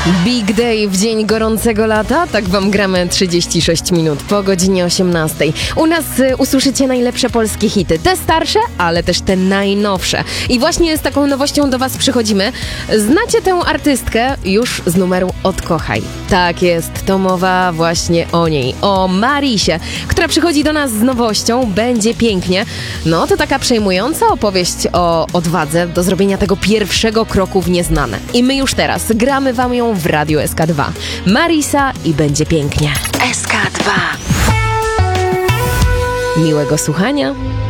Big Day w dzień gorącego lata, tak wam gramy 36 minut po godzinie 18. U nas usłyszycie najlepsze polskie hity, te starsze, ale też te najnowsze. I właśnie z taką nowością do was przychodzimy. Znacie tę artystkę już z numeru Odkochaj. Tak jest, to mowa właśnie o niej, o Marisie, która przychodzi do nas z nowością, będzie pięknie. No to taka przejmująca opowieść o odwadze do zrobienia tego pierwszego kroku w nieznane. I my już teraz gramy wam ją w Radiu SK2. Marisa i będzie pięknie. SK2. Miłego słuchania.